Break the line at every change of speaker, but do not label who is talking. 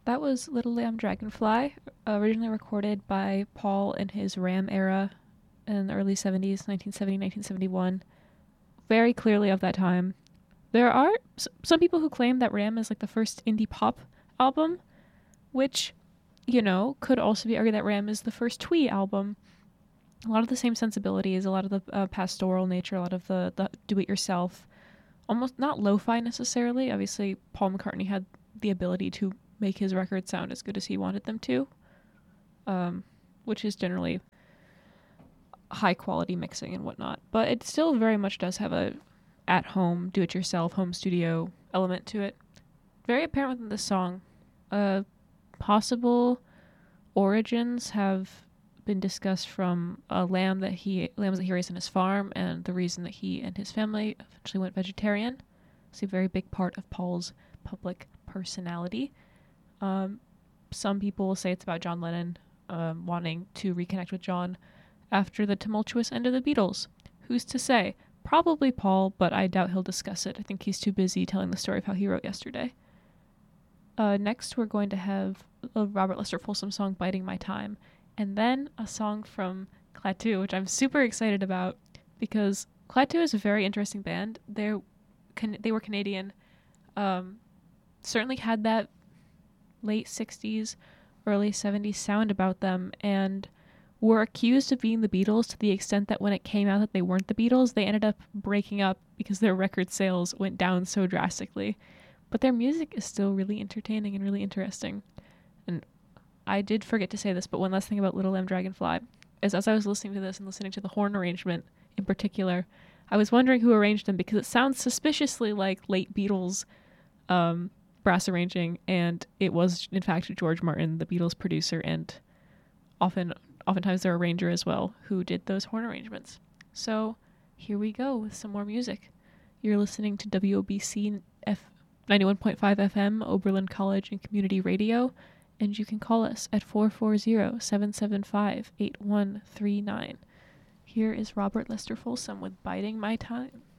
That was Little Lamb Dragonfly, originally recorded by Paul in his Ram era in the early 70s, 1970, 1971. Very clearly of that time. There are some people who claim that Ram is like the first indie pop album, which, could also be argued that Ram is the first twee album. A lot of the same sensibilities, a lot of the pastoral nature, a lot of the do-it-yourself, almost not lo-fi necessarily. Obviously, Paul McCartney had the ability to make his records sound as good as he wanted them to, which is generally high quality mixing and whatnot. But it still very much does have a at-home, do-it-yourself, home studio element to it. Very apparent within this song. Possible origins have been discussed from lambs that he raised on his farm, and the reason that he and his family eventually went vegetarian. It's a very big part of Paul's public personality. Some people will say it's about John Lennon wanting to reconnect with John after the tumultuous end of the Beatles. Who's to say? Probably Paul, but I doubt he'll discuss it. I think he's too busy telling the story of how he wrote Yesterday. Next, we're going to have a Robert Lester Folsom song, Biding My Time, and then a song from Klaatu, which I'm super excited about because Klaatu is a very interesting band. They were Canadian, certainly had that late 60s, early 70s sound about them, and were accused of being the Beatles to the extent that when it came out that they weren't the Beatles, they ended up breaking up because their record sales went down so drastically. But their music is still really entertaining and really interesting. And I did forget to say this, but one last thing about Little Lamb Dragonfly is as I was listening to this and listening to the horn arrangement in particular, I was wondering who arranged them because it sounds suspiciously like late Beatles brass arranging, and it was in fact George Martin, the Beatles producer, and oftentimes their arranger as well, who did those horn arrangements. So here we go with some more music. You're listening to WOBC 91.5 FM, Oberlin College and Community Radio, and you can call us at 440-775-8139. Here is Robert Lester Folsom with Biding My Time.